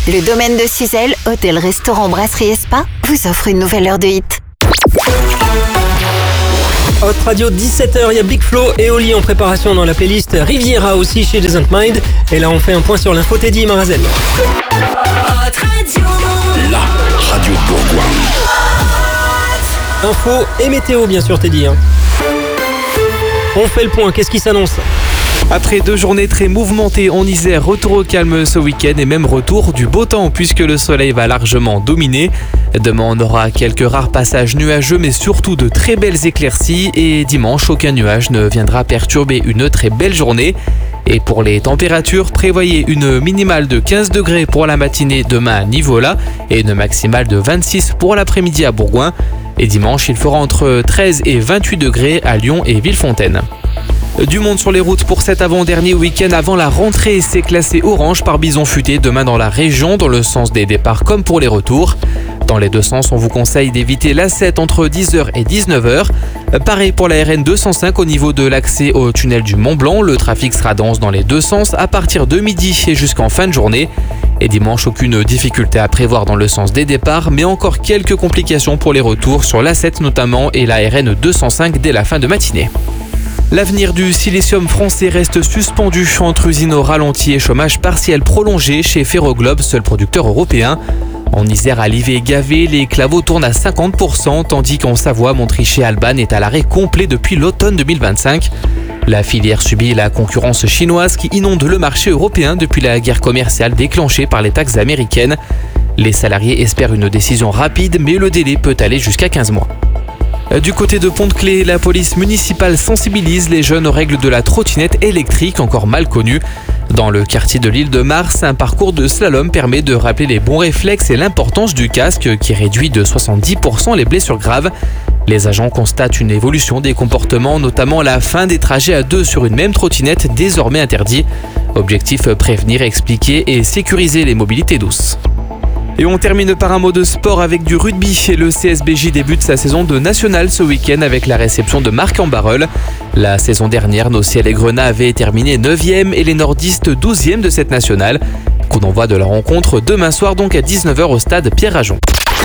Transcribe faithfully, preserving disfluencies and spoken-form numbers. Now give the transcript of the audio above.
Le domaine de Suzelle, hôtel, restaurant, brasserie et spa, vous offre une nouvelle heure de hit. Hot Radio, dix-sept heures, il y a Big Flo et Oli en préparation dans la playlist Riviera aussi chez Doesn't Mind. Et là on fait un point sur l'info Teddy et Marazel. Hot Radio. La radio de Bourgogne. Info et météo bien sûr Teddy. Hein. On fait le point, qu'est-ce qui s'annonce ? Après deux journées très mouvementées en Isère, retour au calme ce week-end et même retour du beau temps puisque le soleil va largement dominer. Demain, on aura quelques rares passages nuageux mais surtout de très belles éclaircies et dimanche, aucun nuage ne viendra perturber une très belle journée. Et pour les températures, prévoyez une minimale de quinze degrés pour la matinée demain à Nivola et une maximale de vingt-six pour l'après-midi à Bourgoin. Et dimanche, il fera entre treize et vingt-huit degrés à Lyon et Villefontaine. Du monde sur les routes pour cet avant-dernier week-end avant la rentrée. C'est classé orange par bison futé demain dans la région, dans le sens des départs comme pour les retours. Dans les deux sens, on vous conseille d'éviter l'A sept entre dix heures et dix-neuf heures. Pareil pour la R N deux cent cinq au niveau de l'accès au tunnel du Mont Blanc. Le trafic sera dense dans les deux sens à partir de midi et jusqu'en fin de journée. Et dimanche, aucune difficulté à prévoir dans le sens des départs, mais encore quelques complications pour les retours sur l'A sept notamment et la R N deux cent cinq dès la fin de matinée. L'avenir du silicium français reste suspendu entre usines au ralenti et chômage partiel prolongé chez Ferroglobe, seul producteur européen. En Isère, à Livet et Gavé, les claveaux tournent à cinquante pour cent, tandis qu'en Savoie, Montrichet et Albanne est à l'arrêt complet depuis l'automne deux mille vingt-cinq. La filière subit la concurrence chinoise qui inonde le marché européen depuis la guerre commerciale déclenchée par les taxes américaines. Les salariés espèrent une décision rapide, mais le délai peut aller jusqu'à quinze mois. Du côté de Pont-de-Clé, la police municipale sensibilise les jeunes aux règles de la trottinette électrique, encore mal connue. Dans le quartier de l'Île de Mars, un parcours de slalom permet de rappeler les bons réflexes et l'importance du casque qui réduit de soixante-dix pour cent les blessures graves. Les agents constatent une évolution des comportements, notamment la fin des trajets à deux sur une même trottinette désormais interdit. Objectif, prévenir, expliquer et sécuriser les mobilités douces. Et on termine par un mot de sport avec du rugby. Le C S B J débute sa saison de nationale ce week-end avec la réception de Marc-en-Barœul. La saison dernière, nos Ciel et Grenat avaient terminé neuvième et les nordistes douzième de cette nationale. Coup d'envoi de la rencontre demain soir donc à dix-neuf heures au stade Pierre-Rajon.